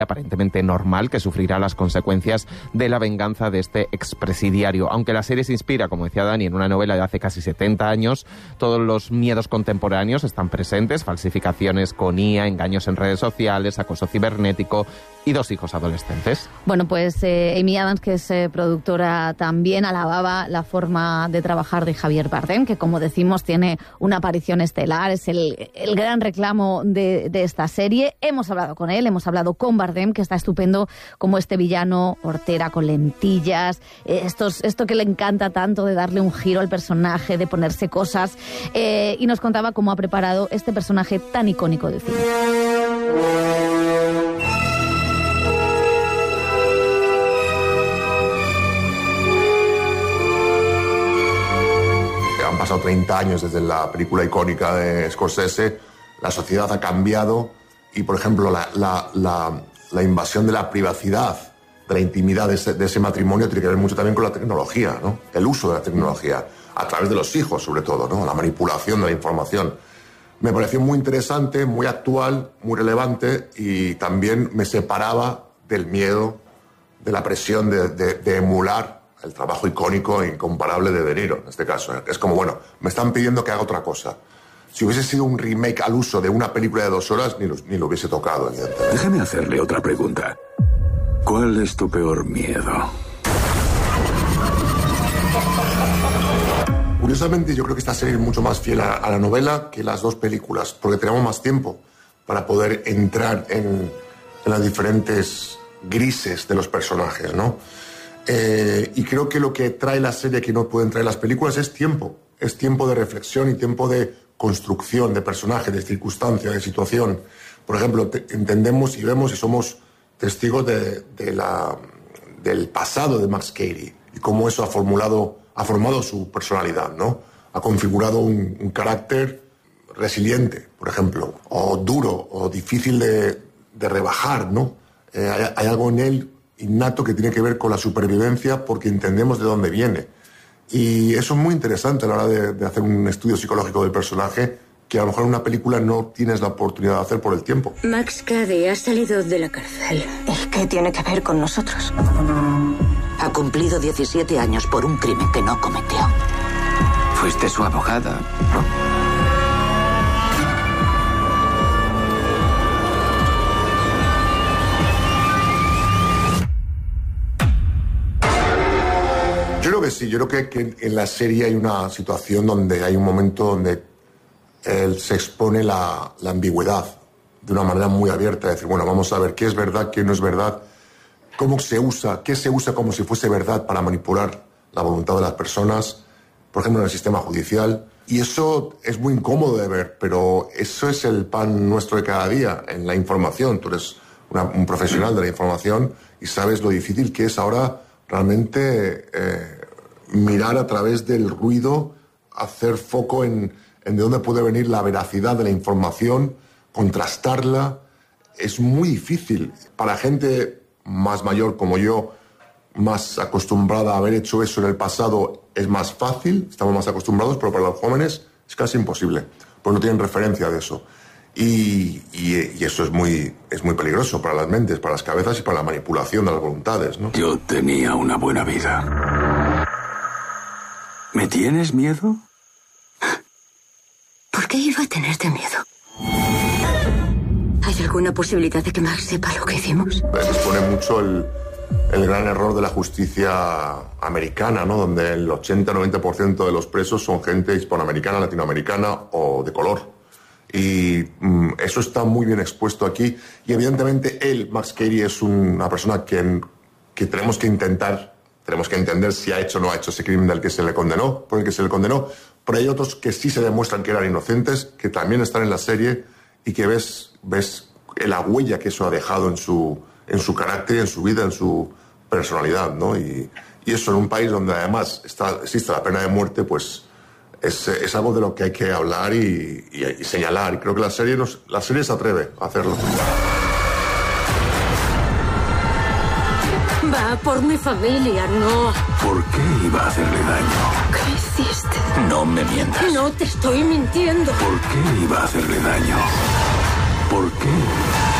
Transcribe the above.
aparentemente normal, que sufrirá las consecuencias de la venganza de este expresidiario. Aunque la serie se inspira, como decía Dani, en una novela de hace casi 70 años, todos los miedos contemporáneos están presentes: falsificaciones con IA, engaños en redes sociales, acoso cibernético y 2 hijos adolescentes. Bueno, pues Amy Adams, que es productora, también alababa la forma de trabajar de Javier Bardem, que, como decimos, tiene una aparición estelar, es el gran reclamo de esta serie. Hemos hablado con él, hemos hablado con Bardem, que está estupendo como este villano hortera con lentillas, esto que le encanta tanto de darle un giro al personaje, de ponerse cosas, y nos contaba cómo ha preparado este personaje tan icónico del cine. Han pasado 30 años desde la película icónica de Scorsese, la sociedad ha cambiado y, por ejemplo, la invasión de la privacidad, de la intimidad de ese matrimonio tiene que ver mucho también con la tecnología, ¿no? El uso de la tecnología, a través de los hijos sobre todo, ¿no? La manipulación de la información. Me pareció muy interesante, muy actual, muy relevante, y también me separaba del miedo, de la presión de emular el trabajo icónico e incomparable de Niro, en este caso. Es como, bueno, me están pidiendo que haga otra cosa. Si hubiese sido un remake al uso de una película de 2 horas, ni lo hubiese tocado, evidentemente. Déjame hacerle otra pregunta. ¿Cuál es tu peor miedo? Curiosamente, yo creo que esta serie es mucho más fiel a la novela que las 2 películas, porque tenemos más tiempo para poder entrar en las diferentes grises de los personajes, ¿no? Y creo que lo que trae la serie que no pueden traer las películas es tiempo de reflexión y tiempo de construcción de personajes, de circunstancia, de situación. Por ejemplo, entendemos y vemos y somos testigos del pasado de Max Cady y cómo eso ha formado su personalidad, ¿no? Ha configurado un carácter resiliente, por ejemplo, o duro, o difícil de rebajar, ¿no? Hay algo en él innato que tiene que ver con la supervivencia, porque entendemos de dónde viene. Y eso es muy interesante a la hora de hacer un estudio psicológico del personaje, que a lo mejor en una película no tienes la oportunidad de hacer por el tiempo. Max Cady ha salido de la cárcel. ¿Y qué tiene que ver con nosotros? Ha cumplido 17 años por un crimen que no cometió. Fuiste su abogada, ¿no? Yo creo que sí, yo creo que en la serie hay una situación donde hay un momento donde él se expone la ambigüedad de una manera muy abierta, de decir, bueno, vamos a ver qué es verdad, qué no es verdad, cómo se usa, qué se usa como si fuese verdad para manipular la voluntad de las personas, por ejemplo, en el sistema judicial. Y eso es muy incómodo de ver, pero eso es el pan nuestro de cada día, en la información. Tú eres un profesional de la información y sabes lo difícil que es ahora realmente mirar a través del ruido, hacer foco en de dónde puede venir la veracidad de la información, contrastarla. Es muy difícil. Para gente más mayor como yo, más acostumbrada a haber hecho eso en el pasado, es más fácil, estamos más acostumbrados, pero para los jóvenes es casi imposible, porque no tienen referencia de eso. Y eso es muy peligroso para las mentes, para las cabezas y para la manipulación de las voluntades, ¿no? Yo tenía una buena vida. ¿Me tienes miedo? ¿Por qué iba a tenerte miedo? ¿Hay alguna posibilidad de que Max sepa lo que hicimos? Expone mucho el gran error de la justicia americana, ¿no? Donde el 80-90% de los presos son gente hispanoamericana, latinoamericana o de color. Y eso está muy bien expuesto aquí. Y evidentemente Max Cady, es una persona que tenemos que entender si ha hecho o no ha hecho ese crimen por el que se le condenó. Pero hay otros que sí se demuestran que eran inocentes, que también están en la serie y que ves la huella que eso ha dejado en su carácter, en su vida, en su personalidad, ¿no? Y eso en un país donde además existe la pena de muerte, pues es algo de lo que hay que hablar y señalar. Y creo que la serie se atreve a hacerlo. Va por mi familia, no. ¿Por qué iba a hacerle daño? ¿Qué hiciste? No me mientas. No te estoy mintiendo. ¿Por qué iba a hacerle daño? ¿Por qué?